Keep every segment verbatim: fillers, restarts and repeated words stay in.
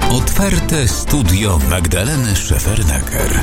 Otwarte studio Magdaleny Szefernaker.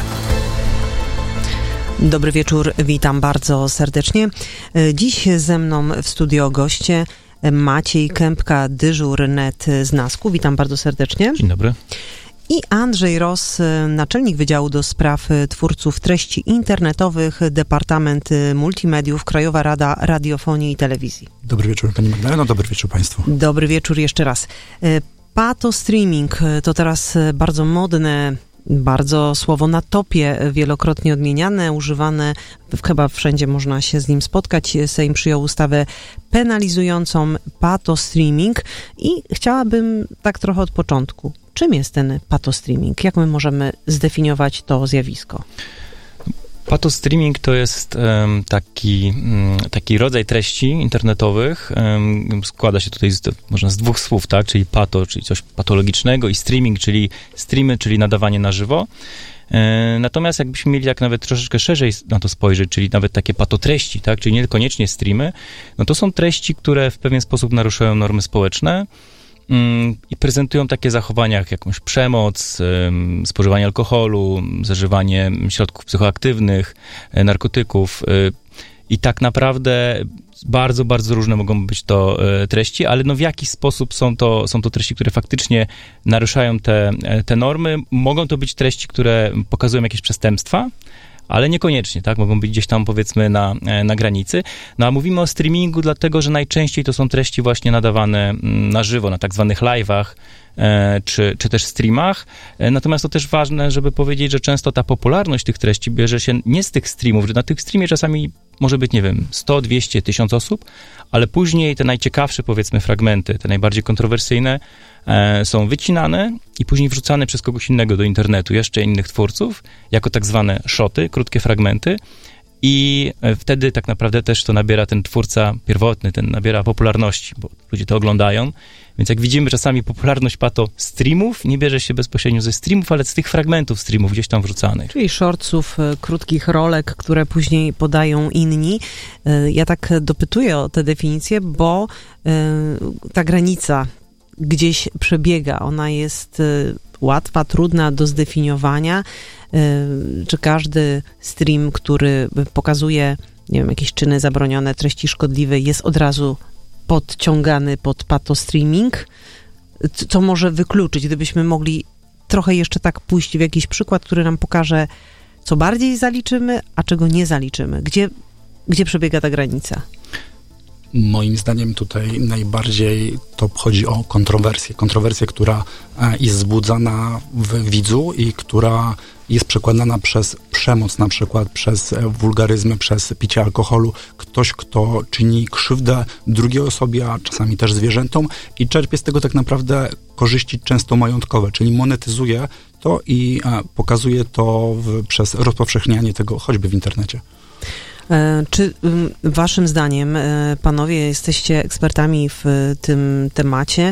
Dobry wieczór, witam bardzo serdecznie. Dziś ze mną w studio goście Maciej Kępka, dyżur net z NASK-u. Witam bardzo serdecznie. Dzień dobry. I Andrzej Ross, naczelnik Wydziału do Spraw Twórców Treści Internetowych, Departament Multimediów, Krajowa Rada Radiofonii i Telewizji. Dobry wieczór Pani Magdaleno, dobry wieczór Państwu. Dobry wieczór jeszcze raz. Patostreaming to teraz bardzo modne, bardzo słowo na topie, wielokrotnie odmieniane, używane, chyba wszędzie można się z nim spotkać. Sejm przyjął ustawę penalizującą patostreaming i chciałabym tak trochę od początku. Czym jest ten patostreaming? Jak my możemy zdefiniować to zjawisko? Patostreaming to jest um, taki, um, taki rodzaj treści internetowych. Um, składa się tutaj z, można z dwóch słów, tak? Czyli pato, czyli coś patologicznego, i streaming, czyli streamy, czyli nadawanie na żywo. E, natomiast jakbyśmy mieli jak nawet troszeczkę szerzej na to spojrzeć, czyli nawet takie patotreści, tak? Czyli niekoniecznie streamy, no to są treści, które w pewien sposób naruszają normy społeczne i prezentują takie zachowania jak jakąś przemoc, spożywanie alkoholu, zażywanie środków psychoaktywnych, narkotyków. I tak naprawdę bardzo, bardzo różne mogą być to treści, ale no w jaki sposób są to, są to treści, które faktycznie naruszają te, te normy. Mogą to być treści, które pokazują jakieś przestępstwa, ale niekoniecznie, tak? Mogą być gdzieś tam, powiedzmy, na, na granicy. No a mówimy o streamingu, dlatego, że najczęściej to są treści właśnie nadawane na żywo, na tak zwanych live'ach, e, czy, czy też streamach. E, natomiast to też ważne, żeby powiedzieć, że często ta popularność tych treści bierze się nie z tych streamów, że na tych streamie czasami może być, nie wiem, sto, dwieście, tysiąc osób, ale później te najciekawsze, powiedzmy, fragmenty, te najbardziej kontrowersyjne, e, są wycinane i później wrzucane przez kogoś innego do internetu, jeszcze innych twórców, jako tak zwane shoty, krótkie fragmenty, i wtedy tak naprawdę też to nabiera ten twórca pierwotny, ten nabiera popularności, bo ludzie to oglądają. Więc jak widzimy, czasami popularność pato streamów nie bierze się bezpośrednio ze streamów, ale z tych fragmentów streamów gdzieś tam wrzucanych. Czyli shortsów, krótkich rolek, które później podają inni. Ja tak dopytuję o tę definicję, bo ta granica gdzieś przebiega. Ona jest łatwa, trudna do zdefiniowania. Czy każdy stream, który pokazuje, nie wiem, jakieś czyny zabronione, treści szkodliwe, jest od razu podciągany pod patostreaming? Co może wykluczyć, gdybyśmy mogli trochę jeszcze tak pójść w jakiś przykład, który nam pokaże, co bardziej zaliczymy, a czego nie zaliczymy? Gdzie, gdzie przebiega ta granica? Moim zdaniem tutaj najbardziej to chodzi o kontrowersję. Kontrowersję, która jest wzbudzana w widzu i która jest przekładana przez przemoc, na przykład przez wulgaryzmy, przez picie alkoholu. Ktoś, kto czyni krzywdę drugiej osobie, a czasami też zwierzętom, i czerpie z tego tak naprawdę korzyści często majątkowe, czyli monetyzuje to i pokazuje to w, przez rozpowszechnianie tego choćby w internecie. Czy waszym zdaniem, panowie, jesteście ekspertami w tym temacie?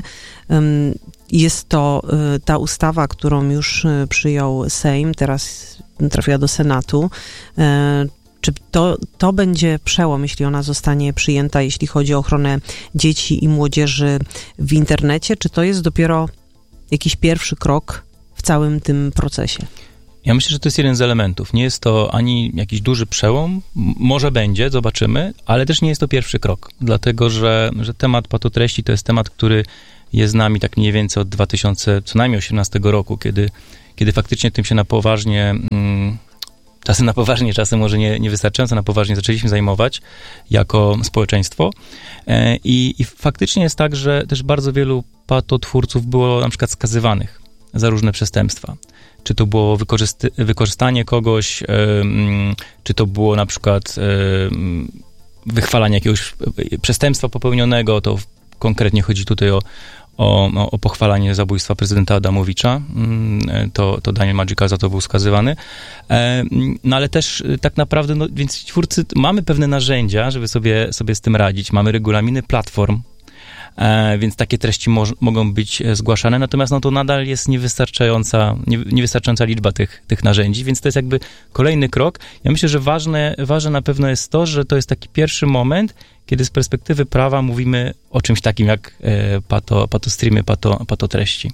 Jest to ta ustawa, którą już przyjął Sejm, teraz trafiła do Senatu. Czy to, to będzie przełom, jeśli ona zostanie przyjęta, jeśli chodzi o ochronę dzieci i młodzieży w internecie? Czy to jest dopiero jakiś pierwszy krok w całym tym procesie? Ja myślę, że to jest jeden z elementów. Nie jest to ani jakiś duży przełom, może będzie, zobaczymy, ale też nie jest to pierwszy krok, dlatego że, że temat patotreści to jest temat, który jest z nami tak mniej więcej od dwa tysiące co najmniej osiemnastego roku, kiedy, kiedy faktycznie tym się na poważnie, mm, czasem na poważnie, czasem może nie, niewystarczająco na poważnie zaczęliśmy zajmować jako społeczeństwo. E, i, I faktycznie jest tak, że też bardzo wielu patotwórców było na przykład skazywanych za różne przestępstwa. Czy to było wykorzysty- wykorzystanie kogoś, y, y, czy to było na przykład y, wychwalanie jakiegoś przestępstwa popełnionego, to konkretnie chodzi tutaj o, o, o pochwalanie zabójstwa prezydenta Adamowicza, y, to, to Daniel Magikal za to był skazywany. Y, no ale też y, tak naprawdę, no, więc twórcy, mamy pewne narzędzia, żeby sobie, sobie z tym radzić, mamy regulaminy platform, E, więc takie treści mo- mogą być zgłaszane, natomiast no to nadal jest niewystarczająca, nie, niewystarczająca liczba tych, tych narzędzi, więc to jest jakby kolejny krok. Ja myślę, że ważne, ważne na pewno jest to, że to jest taki pierwszy moment, kiedy z perspektywy prawa mówimy o czymś takim jak e, pato, patostreamy, pato, patotreści.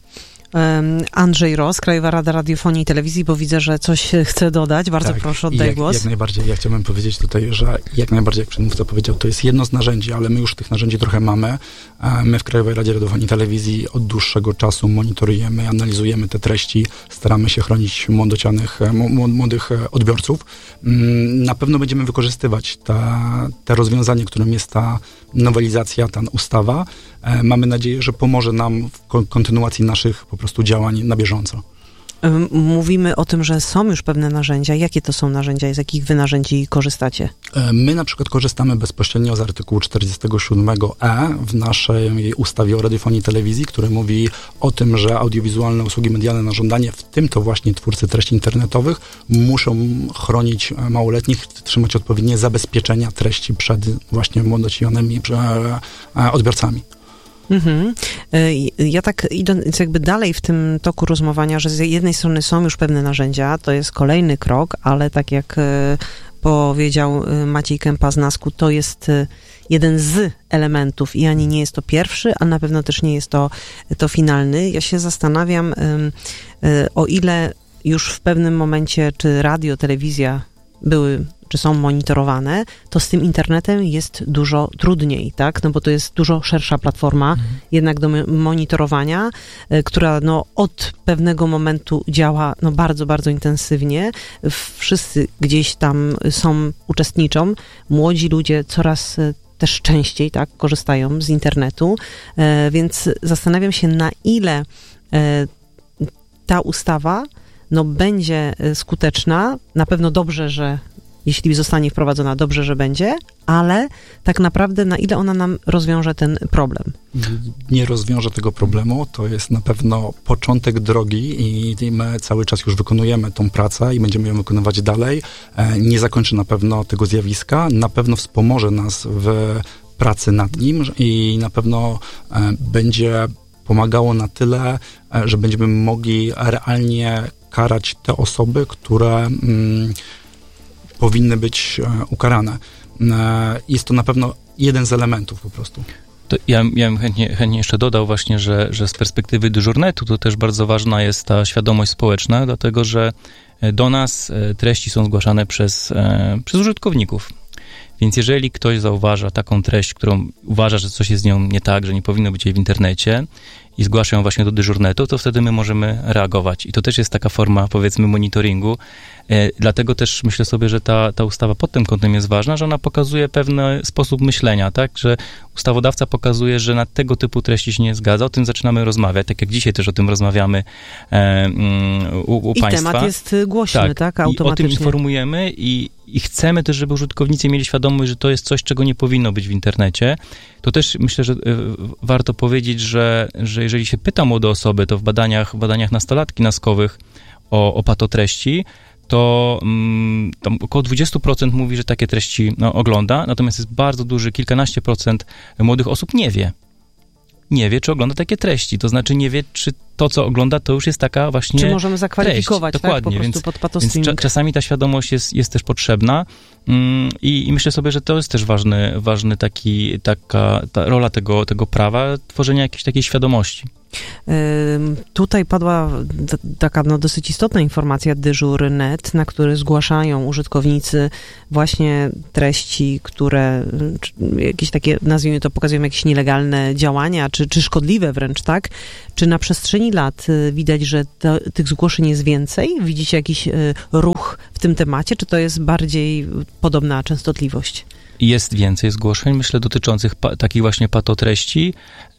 Andrzej Ross, Krajowa Rada Radiofonii i Telewizji, bo widzę, że coś chce dodać. Bardzo tak, proszę, oddaj jak, głos. Jak najbardziej. Ja chciałbym powiedzieć tutaj, że jak najbardziej, jak przedmówca powiedział, to jest jedno z narzędzi, ale my już tych narzędzi trochę mamy. My w Krajowej Radzie Radiofonii i Telewizji od dłuższego czasu monitorujemy, analizujemy te treści, staramy się chronić młodocianych, młodych odbiorców. Na pewno będziemy wykorzystywać te, te rozwiązanie, którym jest ta nowelizacja, ta ustawa. Mamy nadzieję, że pomoże nam w kontynuacji naszych po prostu działań na bieżąco. Mówimy o tym, że są już pewne narzędzia. Jakie to są narzędzia? Z jakich wy narzędzi korzystacie? My na przykład korzystamy bezpośrednio z artykułu czterdziestego siódmego E w naszej ustawie o radiofonii i telewizji, który mówi o tym, że audiowizualne usługi medialne na żądanie, w tym to właśnie twórcy treści internetowych, muszą chronić małoletnich, trzymać odpowiednie zabezpieczenia treści przed właśnie młodocianymi odbiorcami. Mhm. Ja tak idąc jakby dalej w tym toku rozmowania, że z jednej strony są już pewne narzędzia, to jest kolejny krok, ale tak jak powiedział Maciej Kępa z Nasku, to jest jeden z elementów i ani nie jest to pierwszy, a na pewno też nie jest to, to finalny. Ja się zastanawiam, o ile już w pewnym momencie, czy radio, telewizja były, czy są monitorowane, to z tym internetem jest dużo trudniej, tak? No bo to jest dużo szersza platforma mhm. jednak do monitorowania, y, która no od pewnego momentu działa no bardzo, bardzo intensywnie. Wszyscy gdzieś tam są, uczestniczą. Młodzi ludzie coraz y, też częściej, tak, korzystają z internetu, y, więc zastanawiam się, na ile y, ta ustawa no będzie skuteczna. Na pewno dobrze, że jeśli zostanie wprowadzona, dobrze, że będzie, ale tak naprawdę na ile ona nam rozwiąże ten problem? Nie rozwiąże tego problemu, to jest na pewno początek drogi i my cały czas już wykonujemy tą pracę i będziemy ją wykonywać dalej. Nie zakończy na pewno tego zjawiska, na pewno wspomoże nas w pracy nad nim i na pewno będzie pomagało na tyle, że będziemy mogli realnie karać te osoby, które mm, powinny być e, ukarane. E, jest to na pewno jeden z elementów po prostu. To ja, ja bym chętnie, chętnie jeszcze dodał właśnie, że, że z perspektywy dyżurnetu to też bardzo ważna jest ta świadomość społeczna, dlatego że do nas treści są zgłaszane przez, e, przez użytkowników. Więc jeżeli ktoś zauważa taką treść, którą uważa, że coś jest z nią nie tak, że nie powinno być jej w internecie i zgłasza ją właśnie do dyżurnetu, to wtedy my możemy reagować. I to też jest taka forma, powiedzmy, monitoringu. E, dlatego też myślę sobie, że ta, ta ustawa pod tym kątem jest ważna, że ona pokazuje pewien sposób myślenia, tak? Że ustawodawca pokazuje, że na tego typu treści się nie zgadza. O tym zaczynamy rozmawiać, tak jak dzisiaj też o tym rozmawiamy e, u, u I państwa. I temat jest głośny, tak? tak? Automatycznie. I o tym informujemy i, i chcemy też, żeby użytkownicy mieli świadomość, że to jest coś, czego nie powinno być w internecie. To też myślę, że y, warto powiedzieć, że, że jeżeli się pyta młode osoby, to w badaniach, w badaniach nastolatki naskowych o, o patotreści, to mm, tam około dwadzieścia procent mówi, że takie treści no, ogląda, natomiast jest bardzo duży, kilkanaście procent młodych osób nie wie. Nie wie, czy ogląda takie treści. To znaczy nie wie, czy to, co ogląda, to już jest taka właśnie Czy możemy zakwalifikować, treść. tak? Dokładnie, Po prostu więc, pod patostreaming. więc cza- czasami ta świadomość jest, jest też potrzebna mm, i, i myślę sobie, że to jest też ważny, ważny taki, taka ta rola tego, tego prawa, tworzenia jakiejś takiej świadomości. Tutaj padła d- taka no, dosyć istotna informacja dyżur kropka net, na który zgłaszają użytkownicy właśnie treści, które jakieś takie, nazwijmy to, pokazują jakieś nielegalne działania, czy, czy szkodliwe wręcz, tak? Czy na przestrzeni lat widać, że to, tych zgłoszeń jest więcej? Widzicie jakiś ruch w tym temacie, czy to jest bardziej podobna częstotliwość? Jest więcej zgłoszeń, myślę, dotyczących pa- takich właśnie patotreści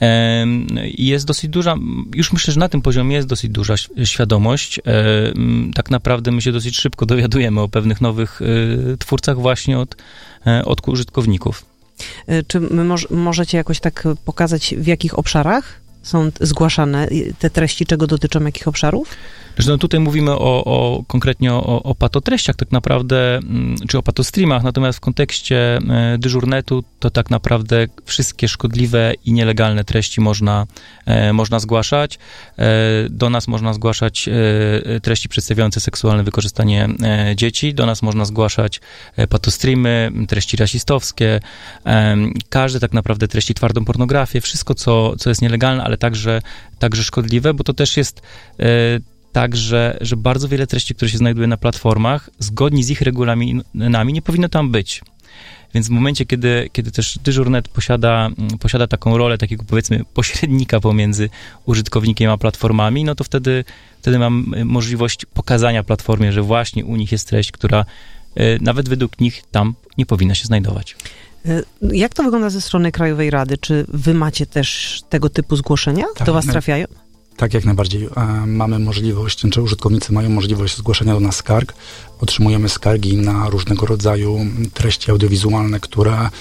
i jest dosyć duża, już myślę, że na tym poziomie jest dosyć duża świadomość. Ehm, tak naprawdę my się dosyć szybko dowiadujemy o pewnych nowych y, twórcach właśnie od, od użytkowników. Czy my moż, możecie jakoś tak pokazać, w jakich obszarach są zgłaszane te treści, czego dotyczą, jakich obszarów? że no tutaj mówimy o, o konkretnie o, o patotreściach tak naprawdę, czy o patostreamach, natomiast w kontekście dyżurnetu to tak naprawdę wszystkie szkodliwe i nielegalne treści można, można zgłaszać. Do nas można zgłaszać treści przedstawiające seksualne wykorzystanie dzieci, do nas można zgłaszać patostreamy, treści rasistowskie, każde tak naprawdę treści, twardą pornografię, wszystko, co, co jest nielegalne, ale także, także szkodliwe, bo to też jest tak, że, że bardzo wiele treści, które się znajduje na platformach, zgodnie z ich regulaminami nie powinno tam być. Więc w momencie, kiedy, kiedy też dyżurnet posiada, posiada taką rolę takiego, powiedzmy, pośrednika pomiędzy użytkownikiem a platformami, no to wtedy, wtedy mam możliwość pokazania platformie, że właśnie u nich jest treść, która nawet według nich tam nie powinna się znajdować. Jak to wygląda ze strony Krajowej Rady? Czy wy macie też tego typu zgłoszenia? Tak, do was na, trafiają? Tak, jak najbardziej. E, mamy możliwość, czy użytkownicy mają możliwość zgłaszania do nas skarg. Otrzymujemy skargi na różnego rodzaju treści audiowizualne, które e,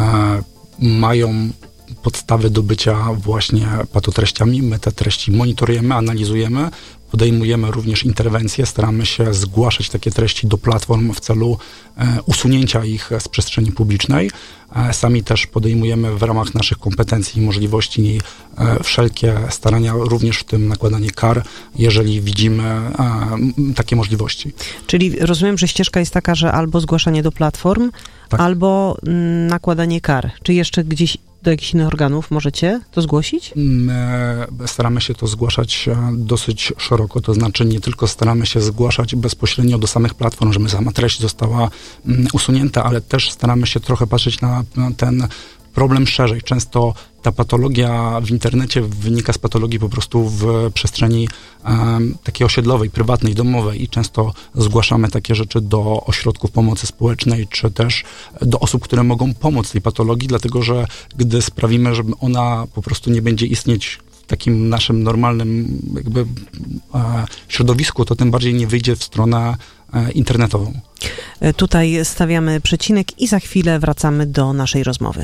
mają podstawy do bycia właśnie patotreściami. My te treści monitorujemy, analizujemy, podejmujemy również interwencje, staramy się zgłaszać takie treści do platform w celu e, usunięcia ich z przestrzeni publicznej. E, sami też podejmujemy w ramach naszych kompetencji i możliwości e, wszelkie starania, również w tym nakładanie kar, jeżeli widzimy e, takie możliwości. Czyli rozumiem, że ścieżka jest taka, że albo zgłaszanie do platform, tak, albo m, nakładanie kar. Czy jeszcze gdzieś do jakichś innych organów możecie to zgłosić? My staramy się to zgłaszać dosyć szeroko, to znaczy nie tylko staramy się zgłaszać bezpośrednio do samych platform, żeby sama treść została usunięta, ale też staramy się trochę patrzeć na, na ten problem szerzej. Często ta patologia w internecie wynika z patologii po prostu w przestrzeni um, takiej osiedlowej, prywatnej, domowej i często zgłaszamy takie rzeczy do ośrodków pomocy społecznej, czy też do osób, które mogą pomóc tej patologii, dlatego że gdy sprawimy, że ona po prostu nie będzie istnieć w takim naszym normalnym jakby e, środowisku, to tym bardziej nie wyjdzie w stronę e, internetową. Tutaj stawiamy przecinek i za chwilę wracamy do naszej rozmowy.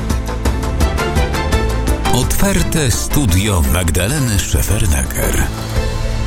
Otwarte studio Magdaleny Szefernaker.